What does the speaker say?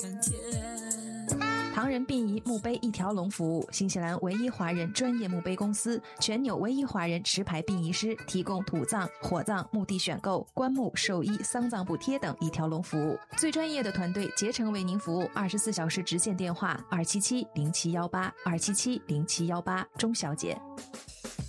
唐人殡仪墓碑一条龙服务，新西兰唯一华人专业墓碑公司，全纽唯一华人持牌殡仪师，提供土葬、火葬、墓地选购、棺木、寿衣、丧葬补贴等一条龙服务，最专业的团队竭诚为您服务，24小时直线电话2770718，2770718，钟小姐。